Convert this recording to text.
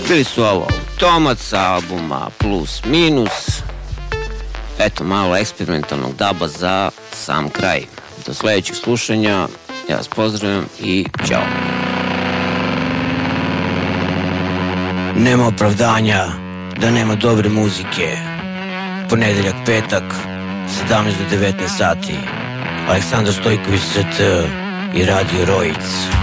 Bili su ovo Automat sa albuma Plus Minus. Eto, malo eksperimentalnog daba za sam kraj. Do sledećeg slušanja, ja vas pozdravljam i ćao. Nema opravdanja da nema dobre muzike. Ponedeljak, petak, 17 do 19 sati. Aleksandar Stojković, ST i Radio Rojic.